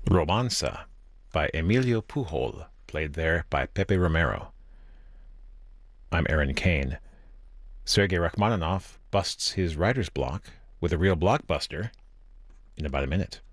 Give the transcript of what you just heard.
Romanza by Emilio Pujol, played there by Pepe Romero. I'm Aaron Kane. Sergei Rachmaninoff busts his writer's block with a real blockbuster in about a minute.